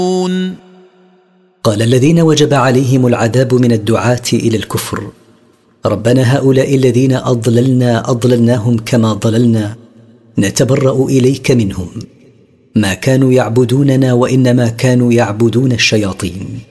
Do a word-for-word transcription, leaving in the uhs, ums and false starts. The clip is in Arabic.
قال الذين وجب عليهم العذاب من الدعاة إلى الكفر: ربنا هؤلاء الذين أضللنا أضللناهم كما ضللنا، نتبرأ إليك منهم، ما كانوا يعبدوننا وإنما كانوا يعبدون الشياطين.